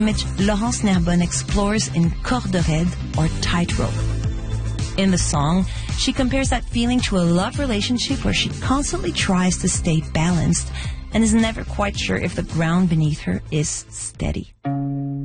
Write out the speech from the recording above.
image Laurence Nerbonne explores in Corde raide or Tightrope. In the song, she compares that feeling to a love relationship where she constantly tries to stay balanced and is never quite sure if the ground beneath her is steady.